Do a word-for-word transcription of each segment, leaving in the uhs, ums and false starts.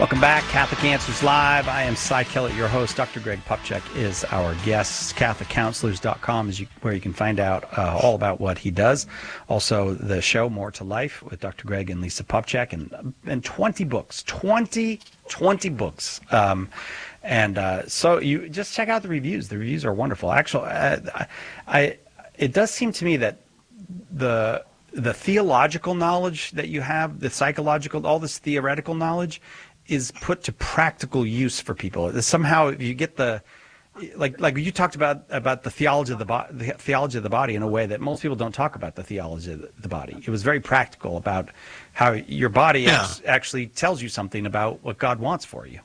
Welcome back, Catholic Answers Live. I am Cy Kellett, your host. Doctor Greg Popcak is our guest. Catholic Counselors dot com is you, where you can find out uh, all about what he does. Also, the show More to Life with Doctor Greg and Lisa Popcak, and and twenty books, twenty, twenty books. Um, and uh, so you just check out the reviews. The reviews are wonderful. Actually, uh, I, I it does seem to me that the the theological knowledge that you have, the psychological, all this theoretical knowledge, is put to practical use for people. Somehow, if you get the, like, like you talked about about the theology of the, bo- the theology of the body in a way that most people don't talk about the theology of the body. It was very practical about how your body yeah. act- actually tells you something about what God wants for you.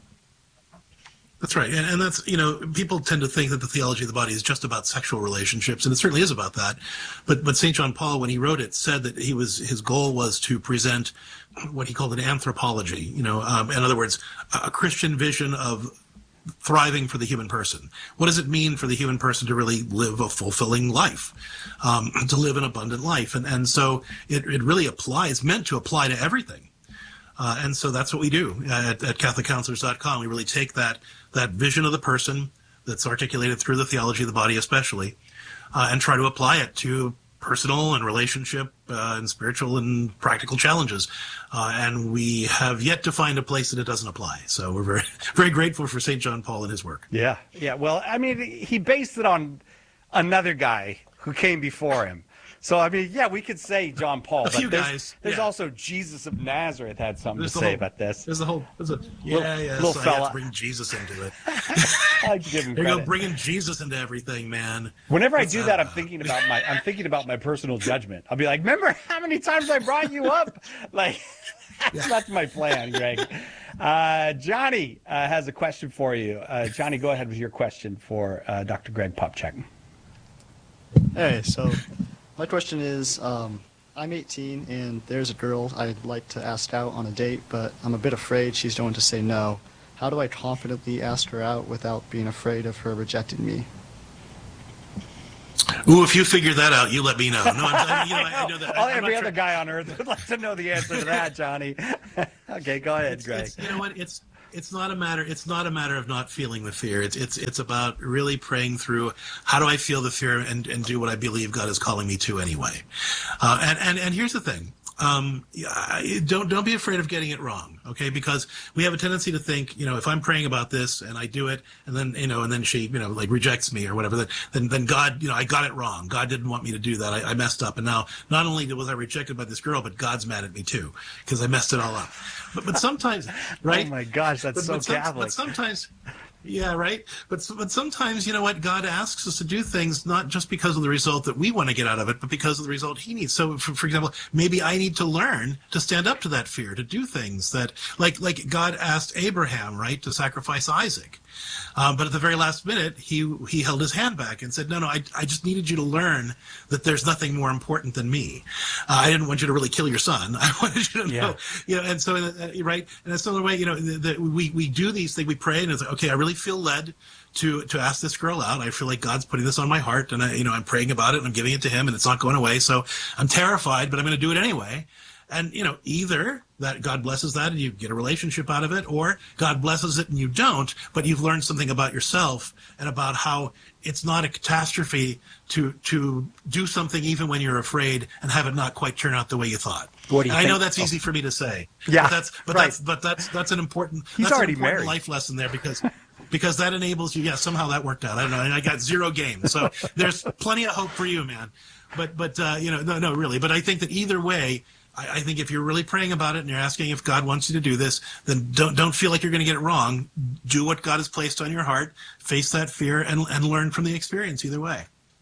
That's right. And, and that's, you know, people tend to think that the theology of the body is just about sexual relationships, and it certainly is about that. But but Saint John Paul, when he wrote it, said that he was his goal was to present what he called an anthropology, you know, um, in other words, a Christian vision of thriving for the human person. What does it mean for the human person to really live a fulfilling life, um, to live an abundant life? And, and so it, it really applies, meant to apply to everything. Uh, and so that's what we do at, at Catholic Counselors dot com. We really take that that vision of the person that's articulated through the theology of the body especially, uh, and try to apply it to personal and relationship uh, and spiritual and practical challenges. Uh, and we have yet to find a place that it doesn't apply. So we're very, very grateful for Saint John Paul and his work. Yeah, yeah. Well, I mean, he based it on another guy who came before him. So, I mean, yeah, we could say John Paul, a few but there's, guys, there's yeah. also Jesus of Nazareth had something There's to the say whole, about this. There's the whole, there's a, yeah, little, yeah, little so fella. I have to bring Jesus into it. I like to give him There you credit. go, bringing Jesus into everything, man. Whenever What's I do that that, I'm about? thinking about my, I'm thinking about my personal judgment. I'll be like, remember how many times I brought you up? Like, Yeah. that's my plan, Greg. Uh, Johnny uh, has a question for you. Uh, Johnny, go ahead with your question for uh, Doctor Greg Popcak. Hey, so my question is, um, I'm eighteen and there's a girl I'd like to ask out on a date, but I'm a bit afraid she's going to say no. How do I confidently ask her out without being afraid of her rejecting me? Ooh, if you figure that out, you let me know. No, I'm, I, you know, I, I know that. All, I, I'm every not other sure. guy on earth would like to know the answer to that, Johnny. Okay, go ahead, It's, Greg. it's, you know what? It's it's not a matter. It's not a matter of not feeling the fear. It's it's it's about really praying through. How do I feel the fear and, and do what I believe God is calling me to anyway? Uh, and and and here's the thing. Um, yeah, don't don't be afraid of getting it wrong, okay? Because we have a tendency to think, you know, if I'm praying about this and I do it, and then you know, and then she, you know, like rejects me or whatever, then then, then God, you know, I got it wrong. God didn't want me to do that. I, I messed up, and now not only was I rejected by this girl, but God's mad at me too because I messed it all up. But but sometimes, right? Oh my gosh, that's but, so but some- Catholic. But sometimes. Yeah, right. But but sometimes, you know what, God asks us to do things not just because of the result that we want to get out of it, but because of the result He needs. So, for, for example, maybe I need to learn to stand up to that fear, to do things that, like like God asked Abraham, right, to sacrifice Isaac. Um, but at the very last minute, he he held his hand back and said, no, no, I, I just needed you to learn that there's nothing more important than me. Uh, I didn't want you to really kill your son. I wanted you to Yeah. know, you know, and so, uh, right, and that's another way, you know, that we, we do these things, we pray, and it's like, okay, I really feel led to to ask this girl out. I feel like God's putting this on my heart, and I, you know, I'm praying about it, and I'm giving it to Him, and it's not going away, so I'm terrified, but I'm going to do it anyway. And, you know, either that God blesses that and you get a relationship out of it, or God blesses it and you don't, but you've learned something about yourself and about how it's not a catastrophe to to do something even when you're afraid and have it not quite turn out the way you thought. What do you and I know think? that's easy for me to say. Yeah, But that's but right. that's but that's that's an important He's that's already an important married. life lesson there because because that enables you, yeah, somehow that worked out. I don't know. And I got zero game. So there's plenty of hope for you, man. But but uh, you know, no, no, really. But I think that either way, I think if you're really praying about it and you're asking if God wants you to do this, then don't don't feel like you're going to get it wrong. Do what God has placed on your heart, face that fear, and and learn from the experience either way.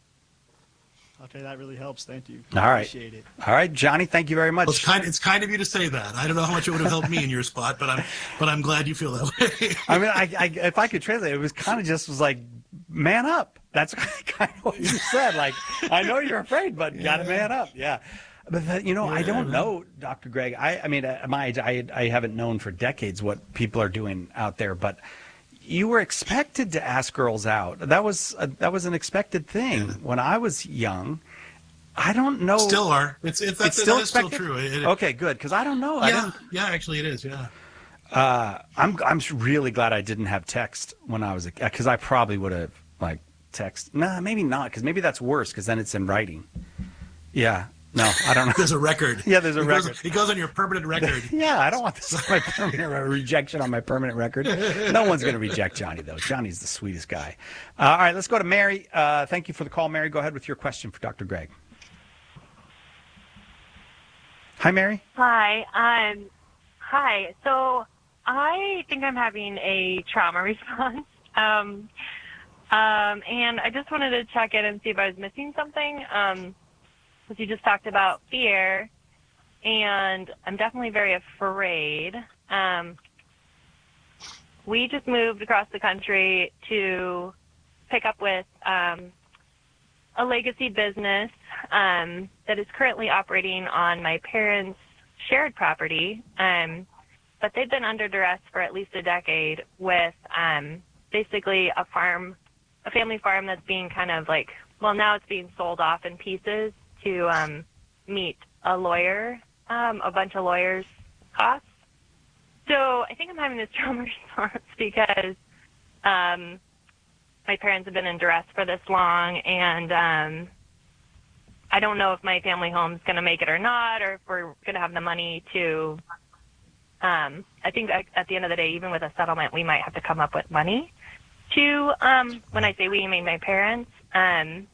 Okay, that really helps. Thank you. All right. Appreciate it. All right, Johnny, thank you very much. Well, it's kind it's kind of you to say that. I don't know how much it would have helped me in your spot, but I'm but I'm glad you feel that way. I mean, I, I, if I could translate, it was kind of just was like, man up. That's kind of what you said. Like, I know you're afraid, but you got to man up. Yeah. But, that, you know, I don't know, Doctor Greg. I, I mean, at my age, I, I haven't known for decades what people are doing out there. But you were expected to ask girls out. That was a, that was an expected thing Yeah. when I was young. I don't know. Still are. It's it's, that's, It's still that is still expected? true. It, it, Okay, good, because I don't know. I yeah, don't, yeah. Actually, it is. Yeah. Uh, I'm I'm really glad I didn't have text when I was a because I probably would have like text. Nah, maybe not because maybe that's worse because then it's in writing. Yeah. No, I don't know. There's a record. Yeah, there's a it record. Goes, it goes on your permanent record. Yeah, I don't want this on my permanent re- rejection on my permanent record. No one's going to reject Johnny, though. Johnny's the sweetest guy. Uh, all right, let's go to Mary. Uh, thank you for the call, Mary. Go ahead with your question for Doctor Greg. Hi, Mary. Hi. Um, hi. So I think I'm having a trauma response. Um, um, and I just wanted to check in and see if I was missing something. Um, because you just talked about fear, and I'm definitely very afraid. Um, we just moved across the country to pick up with um, a legacy business um, that is currently operating on my parents' shared property, um, but they've been under duress for at least a decade with um, basically a farm, a family farm that's being kind of like, well, now it's being sold off in pieces to um, meet a lawyer, um, a bunch of lawyers' costs. So I think I'm having this trauma response because um, my parents have been in duress for this long, and um, I don't know if my family home's going to make it or not, or if we're going to have the money to, um, I think at, at the end of the day, even with a settlement, we might have to come up with money to, um, when I say we, I mean my parents, um,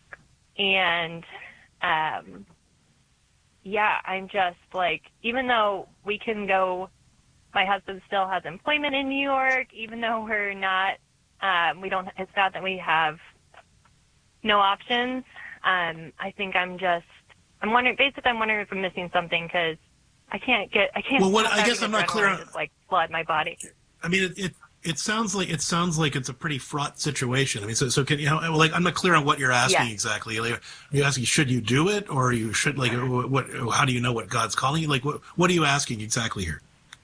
and Um, yeah, I'm just like, even though we can go, my husband still has employment in New York, even though we're not, um, we don't, it's not that we have no options. Um, I think I'm just, I'm wondering, basically I'm wondering if I'm missing something because I can't get, I can't. Well, what, I guess I'm not clear on, just, like flood my body. I mean, it, it It sounds like it sounds like it's a pretty fraught situation. I mean, so so can you know, like I'm not clear on what you're asking Yeah. exactly. Like, are you asking should you do it, or you should like what, what? How do you know what God's calling you? Like, what what are you asking exactly here?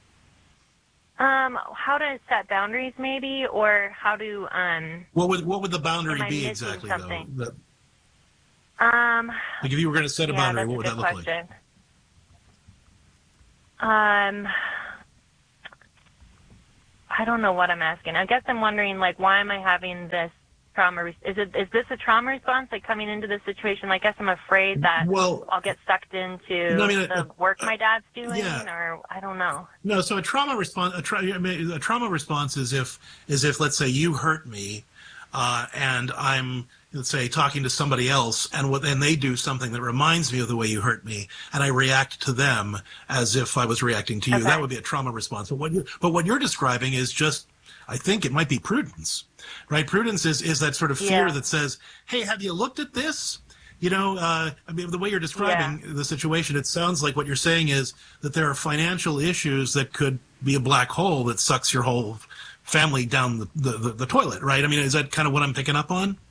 Um, how to set boundaries, maybe, or how to um. What would what would the boundary Am I be missing exactly something? though? That, Um. like if you were going to set a yeah, boundary, that's what a would good that look question. like? Um. I don't know what I'm asking. I guess I'm wondering, like, why am I having this trauma? Re- is it is this a trauma response, like coming into this situation? Like, I guess I'm afraid that Well, I'll get sucked into no, I mean, the uh, work uh, my dad's doing, yeah. or I don't know. No, so a trauma response, a, tra- I mean, a trauma response is if, is if, let's say, you hurt me, uh, and I'm, let's say, talking to somebody else, and what, and they do something that reminds me of the way you hurt me, and I react to them as if I was reacting to you. Okay. That would be a trauma response. But what you, but what you're describing is just, I think it might be prudence, right? Prudence is is that sort of fear Yeah. that says, hey, have you looked at this? You know, uh, I mean, the way you're describing Yeah. the situation, it sounds like what you're saying is that there are financial issues that could be a black hole that sucks your whole family down the, the, the, the toilet, right? I mean, is that kind of what I'm picking up on?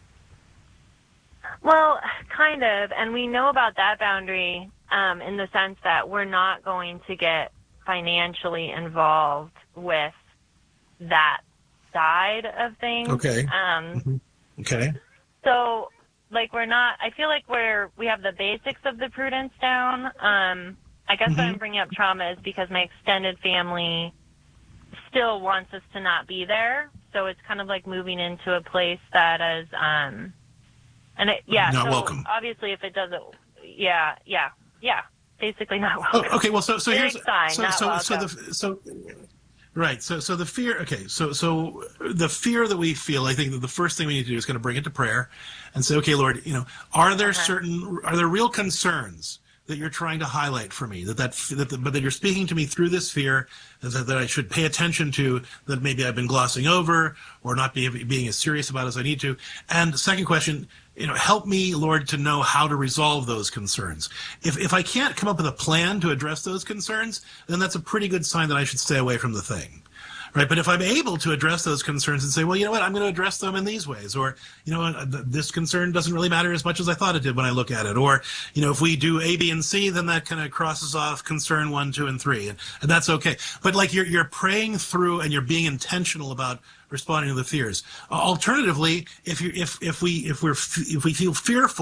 Well, kind of, and we know about that boundary um, in the sense that we're not going to get financially involved with that side of things. Okay. Um, Okay. So, like, we're not, I feel like we're, we have the basics of the prudence down. Um, I guess why I'm bringing up trauma is because my extended family still wants us to not be there. So it's kind of like moving into a place that is, um, and it, yeah, Not so welcome. obviously if it doesn't, yeah, yeah, yeah, basically not Oh, welcome. okay. Well, so so Big here's sign, so not so so welcome. the so right. So so the fear. Okay. So so the fear that we feel. I think that the first thing we need to do is kind of bring it to prayer, and say, okay, Lord, you know, are there Uh-huh. certain are there real concerns that you're trying to highlight for me that that, that the, but that you're speaking to me through this fear that, that I should pay attention to, that maybe I've been glossing over or not be, being as serious about as I need to. And second question, you know, help me, Lord, to know how to resolve those concerns. If if I can't come up with a plan to address those concerns, then that's a pretty good sign that I should stay away from the thing. Right. But if I'm able to address those concerns and say, well, you know what, I'm going to address them in these ways, or, you know, uh, th- this concern doesn't really matter as much as I thought it did when I look at it. Or, you know, if we do A, B, and C, then that kind of crosses off concern one, two, and three. And, and that's okay. But like you're, you're praying through and you're being intentional about responding to the fears. Uh, alternatively, if you, if, if we, if we're, f- if we feel fearful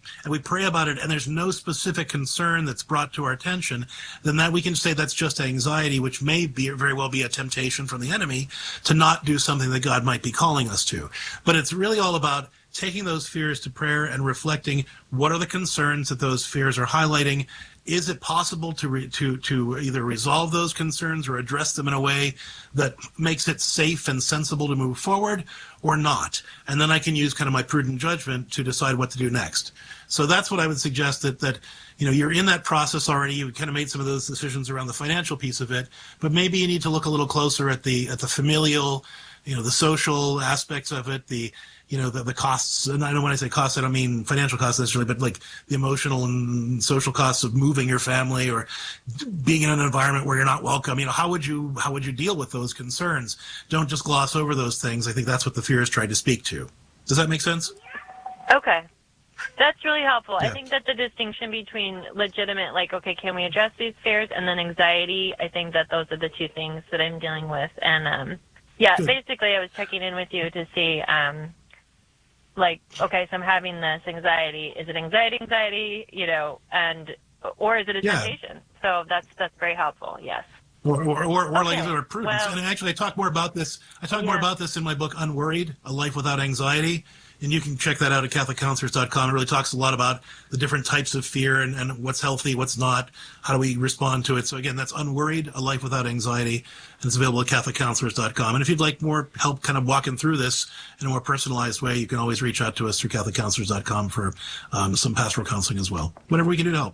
and we pray about it and there's no specific concern that's brought to our attention, then that we can say that's just anxiety, which may be very well be a temptation from the enemy to not do something that God might be calling us to. But it's really all about taking those fears to prayer and reflecting what are the concerns that those fears are highlighting. Is it possible to re, to to either resolve those concerns or address them in a way that makes it safe and sensible to move forward, or not? And then I can use kind of my prudent judgment to decide what to do next. So that's what I would suggest, that that you know you're in that process already. You've kind of made some of those decisions around the financial piece of it, but maybe you need to look a little closer at the at the familial, you know, the social aspects of it, the you know, the, the costs, and I know when I say costs, I don't mean financial costs necessarily, but like the emotional and social costs of moving your family or being in an environment where you're not welcome. You know, how would you, how would you deal with those concerns? Don't just gloss over those things. I think that's what the fears tried to speak to. Does that make sense? Okay. That's really helpful. Yeah. I think that the distinction between legitimate, like, okay, can we address these fears, and then anxiety, I think that those are the two things that I'm dealing with. And, um, yeah, Good. Basically I was checking in with you to see, um, like, okay, so I'm having this anxiety. Is it anxiety, anxiety, you know, and or is it a Yeah. temptation? So that's that's very helpful. Yes. Or, or, or, or like Okay. or prudence. Well- and actually, I talk more about this. I talk more Yeah. about this in my book, Unworried: A Life Without Anxiety. And you can check that out at Catholic Counselors dot com. It really talks a lot about the different types of fear and, and what's healthy, what's not, how do we respond to it. So again, that's Unworried: A Life Without Anxiety, and it's available at Catholic Counselors dot com. And if you'd like more help kind of walking through this in a more personalized way, you can always reach out to us through Catholic Counselors dot com for um, some pastoral counseling as well. Whatever we can do to help.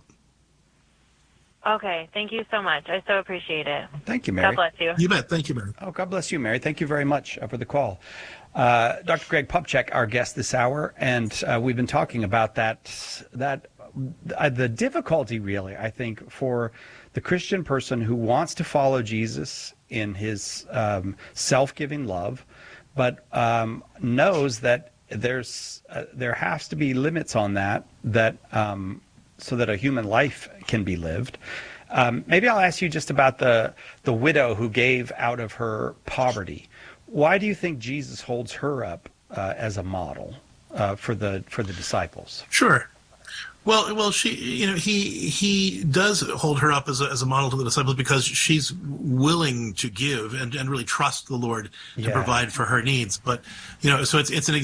Okay. Thank you so much. I so appreciate it. Thank you, Mary. God bless you. You bet. Thank you, Mary. Oh, God bless you, Mary. Thank you very much uh, for the call. Uh, Doctor Greg Popcak, our guest this hour, and uh, we've been talking about that, that uh, the difficulty, really, I think, for the Christian person who wants to follow Jesus in his um, self-giving love, but um, knows that there's uh, there has to be limits on that, that um, so that a human life can be lived. Um, maybe I'll ask you just about the the widow who gave out of her poverty. Why do you think Jesus holds her up uh, as a model uh, for the for the disciples? Sure. Well, well, she, you know, he he does hold her up as a, as a model to the disciples because she's willing to give and, and really trust the Lord to Yeah. provide for her needs. But, you know, so it's it's an